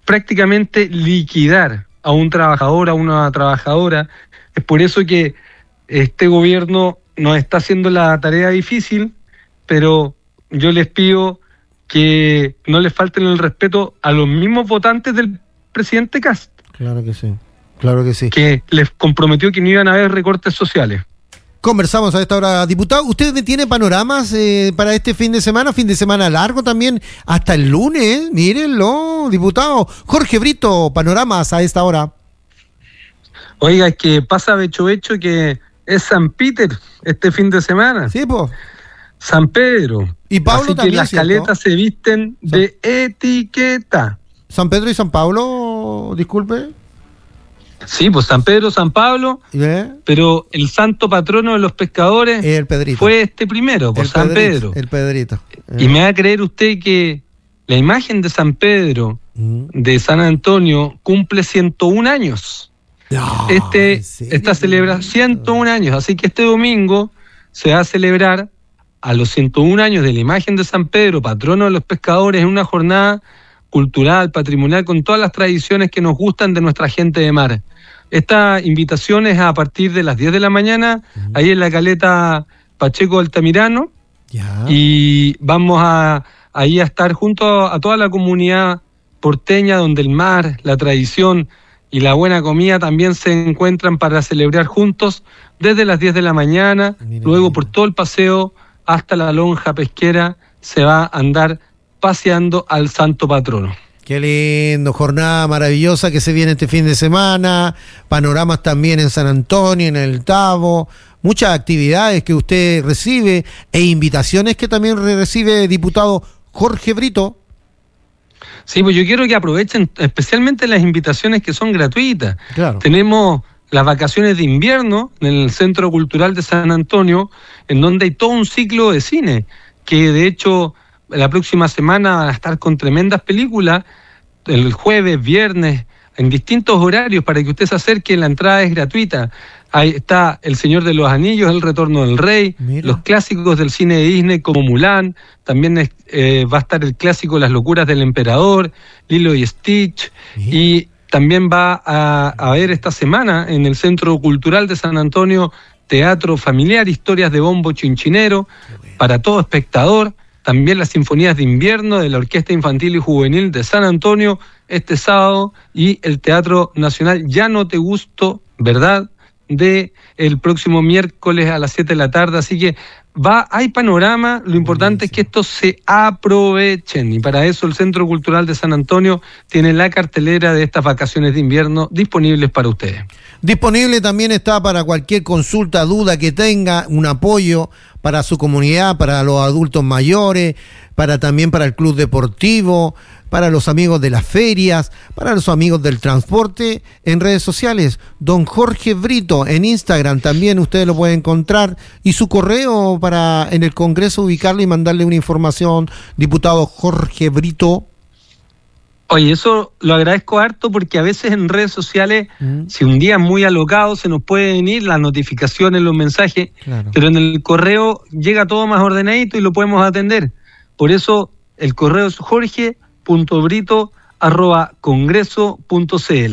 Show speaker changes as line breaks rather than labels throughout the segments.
prácticamente liquidar a un trabajador, a una trabajadora. Es por eso que este gobierno nos está haciendo la tarea difícil, pero yo les pido que no les falten el respeto a los mismos votantes del presidente Kast.
Claro que sí, claro que sí.
Que les comprometió que no iban a haber recortes sociales.
Conversamos a esta hora, diputado. ¿Usted tiene panoramas para este fin de semana largo también, hasta el lunes? Mírenlo, diputado. Jorge Brito, panoramas a esta hora.
Oiga, que pasa Becho que es San Peter este fin de semana.
Sí, pues.
San Pedro.
Y Pablo
así
también,
que las
¿cierto?
caletas se visten de etiqueta.
¿San Pedro y San Pablo, disculpe?
Sí, pues San Pedro, San Pablo, pero el santo patrono de los pescadores
el Pedrito.
Fue este primero, pues San Pedro.
El Pedrito.
Y me va a creer usted que la imagen de San Pedro de San Antonio cumple 101 años.
No,
Esta celebra 101 años, así que este domingo se va a celebrar a los 101 años de la imagen de San Pedro, patrono de los pescadores, en una jornada cultural, patrimonial, con todas las tradiciones que nos gustan de nuestra gente de mar. Esta invitación es a partir de las 10 de la mañana, ahí en la caleta Pacheco Altamirano, y vamos ahí a estar junto a toda la comunidad porteña, donde el mar, la tradición y la buena comida también se encuentran para celebrar juntos desde las 10 de la mañana, luego por todo el paseo hasta la lonja pesquera se va a andar paseando al santo patrono.
Qué lindo, jornada maravillosa que se viene este fin de semana, panoramas también en San Antonio, en el Tabo, muchas actividades que usted recibe e invitaciones que también recibe, diputado Jorge Brito.
Sí, pues yo quiero que aprovechen especialmente las invitaciones que son gratuitas.
Claro.
Tenemos las vacaciones de invierno en el Centro Cultural de San Antonio, en donde hay todo un ciclo de cine, que de hecho la próxima semana van a estar con tremendas películas, el jueves, viernes, en distintos horarios para que usted se acerque. La entrada es gratuita. Ahí está El Señor de los Anillos, El Retorno del Rey, los clásicos del cine de Disney como Mulan, también va a estar el clásico Las Locuras del Emperador, Lilo y Stitch, y también va a haber esta semana en el Centro Cultural de San Antonio teatro familiar, historias de bombo chinchinero para todo espectador. También las sinfonías de invierno de la Orquesta Infantil y Juvenil de San Antonio este sábado, y el Teatro Nacional Ya No Te Gusto, ¿verdad?, de el próximo miércoles a las 7 de la tarde. Así que hay panorama, lo importante es que estos se aprovechen, y para eso el Centro Cultural de San Antonio tiene la cartelera de estas vacaciones de invierno disponibles para ustedes.
Disponible también está para cualquier consulta, duda que tenga, un apoyo para su comunidad, para los adultos mayores, también para el club deportivo, para los amigos de las ferias, para los amigos del transporte, en redes sociales. Don Jorge Brito en Instagram también ustedes lo pueden encontrar, y su correo para en el Congreso ubicarle y mandarle una información, diputado Jorge Brito.
Oye, eso lo agradezco harto, porque a veces en redes sociales, si un día es muy alocado, se nos pueden ir las notificaciones, los mensajes, claro, pero en el correo llega todo más ordenadito y lo podemos atender. Por eso el correo es jorge.brito@congreso.cl,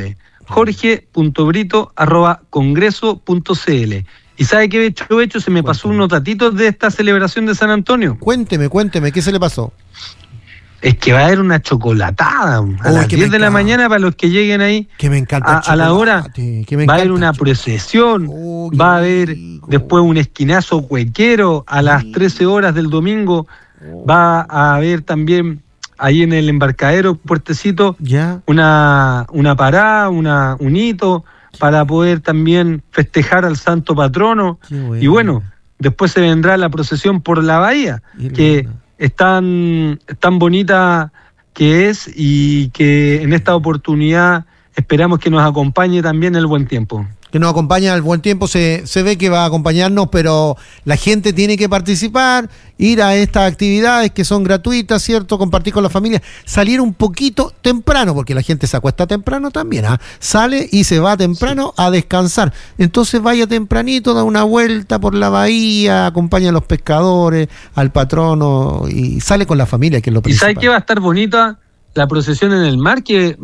jorge.brito@congreso.cl. ¿Y sabe qué, Becho? Se me pasó unos datitos de esta celebración de San Antonio.
Cuénteme, ¿qué se le pasó?
Es que va a haber una chocolatada a las 10 de la mañana para los que lleguen ahí.
Que me encanta
a la hora. Va a haber una procesión, va a haber después un esquinazo cuequero a las 13 horas del domingo. Va a haber también ahí en el embarcadero Puertecito una parada, un hito para poder también festejar al santo patrono. Y bueno, después se vendrá la procesión por la bahía, que es tan bonita que es, y que en esta oportunidad esperamos que nos acompañe también el buen tiempo.
Que nos acompaña el buen tiempo, se ve que va a acompañarnos, pero la gente tiene que participar, ir a estas actividades que son gratuitas, ¿cierto? Compartir con la familia, salir un poquito temprano, porque la gente se acuesta temprano también, sale y se va temprano a descansar. Entonces vaya tempranito, da una vuelta por la bahía, acompaña a los pescadores, al patrono, y sale con la familia, que es lo principal.
¿Y sabe qué va a estar bonita? La procesión en el mar, que